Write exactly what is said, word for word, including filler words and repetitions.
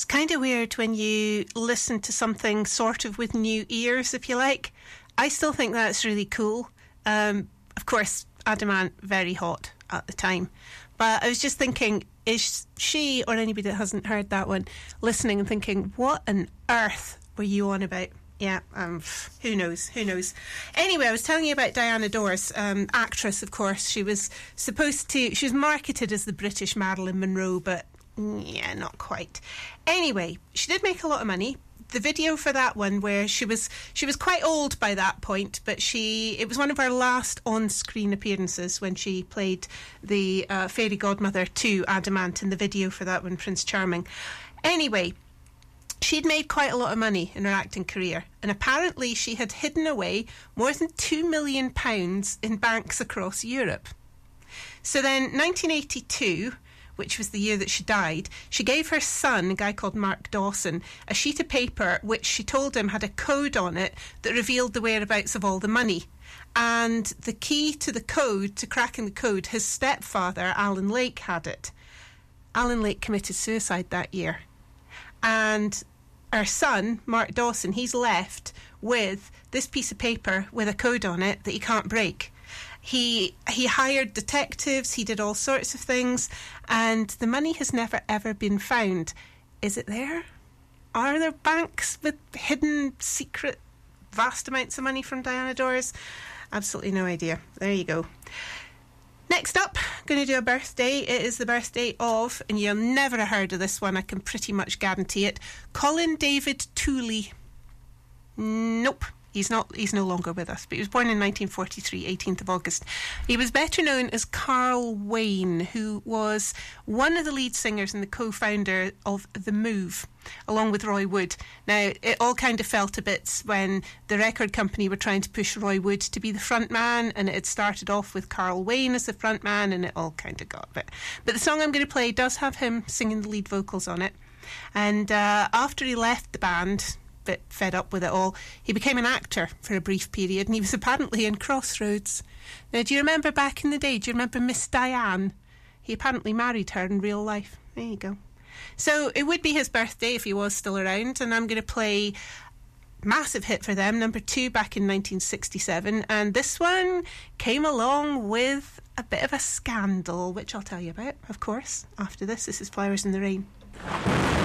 kind of weird when you listen to something sort of with new ears, if you like. I still think that's really cool. Um, of course, Adamant, very hot at the time. But I was just thinking, is she, or anybody that hasn't heard that one, listening and thinking, what on earth were you on about? Yeah, um, who knows, who knows. Anyway, I was telling you about Diana Dors, um, actress, of course. She was supposed to, she was marketed as the British Marilyn Monroe, but yeah, not quite. Anyway, she did make a lot of money. The video for that one, where she was she was quite old by that point, but she it was one of her last on-screen appearances when she played the uh, fairy godmother to Adamant in the video for that one, Prince Charming. Anyway, she'd made quite a lot of money in her acting career, and apparently she had hidden away more than two million pounds in banks across Europe. So then, nineteen eighty-two, which was the year that she died, she gave her son, a guy called Mark Dawson, a sheet of paper which she told him had a code on it that revealed the whereabouts of all the money. And the key to the code, to cracking the code, his stepfather, Alan Lake, had it. Alan Lake committed suicide that year. And our son, Mark Dawson, he's left with this piece of paper with a code on it that he can't break. He he hired detectives, he did all sorts of things, and the money has never ever been found. Is it there? Are there banks with hidden, secret, vast amounts of money from Diana Dors? Absolutely no idea. There you go. Next up, I'm going to do a birthday. It is the birthday of, and you'll never have heard of this one, I can pretty much guarantee it, Colin David Tooley. Nope. He's not. He's no longer with us, but he was born in nineteen forty-three, eighteenth of August. He was better known as Carl Wayne, who was one of the lead singers and the co-founder of The Move, along with Roy Wood. Now, it all kind of fell to bits when the record company were trying to push Roy Wood to be the front man, and it had started off with Carl Wayne as the front man, and it all kind of got a bit. But the song I'm going to play does have him singing the lead vocals on it. And uh, after he left the band, bit fed up with it all, he became an actor for a brief period, and he was apparently in Crossroads. Now, do you remember back in the day, do you remember Miss Diane? He apparently married her in real life. There you go. So it would be his birthday if he was still around, and I'm going to play massive hit for them, number two back in nineteen sixty-seven, and this one came along with a bit of a scandal, which I'll tell you about, of course, after this. This is Flowers in the Rain.